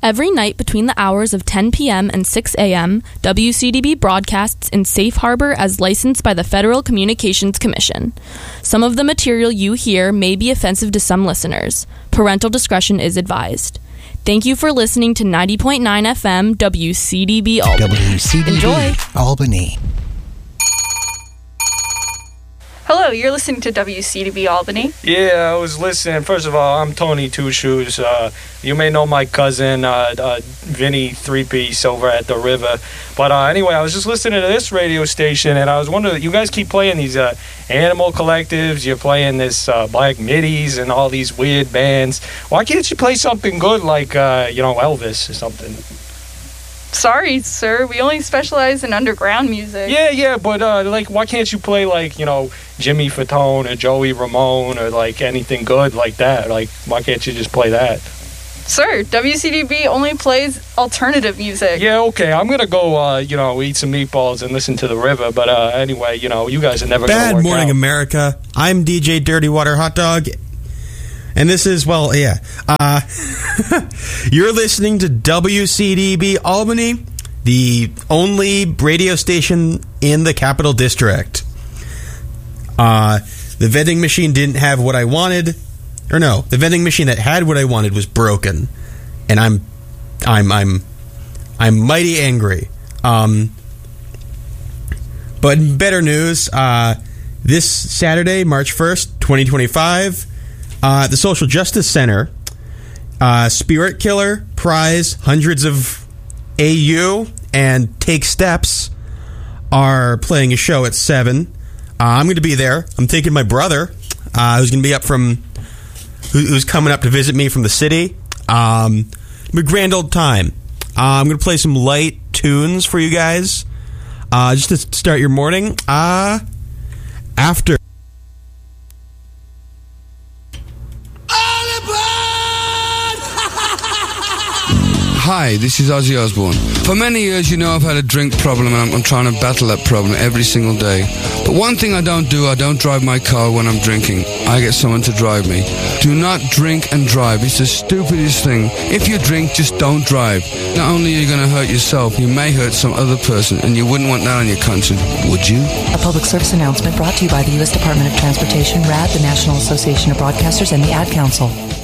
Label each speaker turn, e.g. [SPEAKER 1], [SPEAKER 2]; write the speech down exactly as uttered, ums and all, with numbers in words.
[SPEAKER 1] Every night between the hours of ten p.m. and six a.m., W C D B broadcasts in safe harbor as licensed by the Federal Communications Commission. Some of the material you hear may be offensive to some listeners. Parental discretion is advised. Thank you for listening to ninety point nine F M W C D B Albany.
[SPEAKER 2] W C D B
[SPEAKER 1] Enjoy.
[SPEAKER 2] Albany.
[SPEAKER 3] Hello, you're listening to W C D B Albany.
[SPEAKER 4] Yeah, I was listening. First of all, I'm Tony Two Shoes. Uh, you may know my cousin, uh, uh, Vinny Three Piece over at the river. But uh, anyway, I was just listening to this radio station, and I was wondering, you guys keep playing these uh, Animal Collectives, you're playing this uh, Black Middies and all these weird bands. Why can't you play something good like, uh, you know, Elvis or something?
[SPEAKER 3] Sorry, sir. We only specialize in underground music.
[SPEAKER 4] Yeah, yeah, but, uh, like, why can't you play, like, you know, Jimmy Fatone or Joey Ramone or, like, anything good like that? Like, why can't you just play that?
[SPEAKER 3] Sir, W C D B only plays alternative music.
[SPEAKER 4] Yeah, okay, I'm gonna go, uh, you know, eat some meatballs and listen to the river, but, uh, anyway, you know, you guys are never gonna
[SPEAKER 5] Bad
[SPEAKER 4] work
[SPEAKER 5] morning,
[SPEAKER 4] out.
[SPEAKER 5] America. I'm D J Dirty Water Hot Dog. And this is, well, yeah. Uh, you're listening to W C D B Albany, the only radio station in the Capital District. Uh, the vending machine didn't have what I wanted. Or no, the vending machine that had what I wanted was broken. And I'm, I'm, I'm, I'm mighty angry. Um, but better news, uh, this Saturday, March first, twenty twenty-five, Uh, the Social Justice Center, uh, Spirit Killer, Prize, Hundreds of A U, and Take Steps are playing a show at seven. Uh, I'm going to be there. I'm taking my brother, uh, who's going to be up from, who, who's coming up to visit me from the city. Um, a grand old time. Uh, I'm going to play some light tunes for you guys, uh, just to start your morning. Uh, after.
[SPEAKER 6] Hi, this is Ozzy Osbourne. For many years, you know I've had a drink problem and I'm, I'm trying to battle that problem every single day. But one thing I don't do, I don't drive my car when I'm drinking. I get someone to drive me. Do not drink and drive. It's the stupidest thing. If you drink, just don't drive. Not only are you going to hurt yourself, you may hurt some other person, and you wouldn't want that on your conscience, would you?
[SPEAKER 7] A public service announcement brought to you by the U S Department of Transportation, R A D, the National Association of Broadcasters, and the Ad Council.